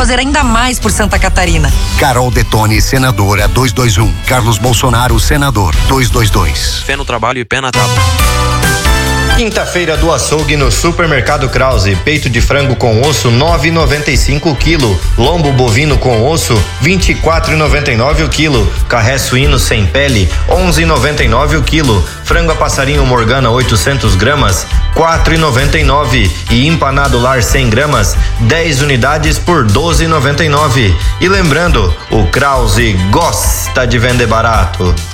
fazer ainda mais por Santa Catarina. Carol Detone, senadora, 221. Carlos Bolsonaro, senador, 222. Fé no trabalho e pé na tábua. Quinta-feira do açougue no Supermercado Krause. Peito de frango com osso 9,95 o quilo. Lombo bovino com osso 24,99 o quilo. Carré suíno sem pele 11,99 o quilo. Frango a passarinho Morgana 800 gramas 4,99 e empanado lar 100 gramas 10 unidades por 12,99. E lembrando, o Krause gosta de vender barato.